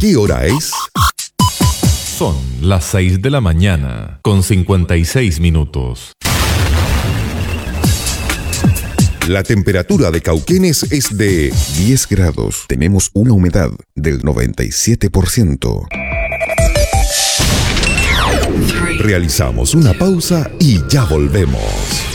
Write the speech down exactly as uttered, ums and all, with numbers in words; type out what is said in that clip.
¿Qué hora es? Son las seis de la mañana, con cincuenta y seis minutos. La temperatura de Cauquenes es de diez grados. Tenemos una humedad del noventa y siete por ciento. Realizamos una pausa y ya volvemos.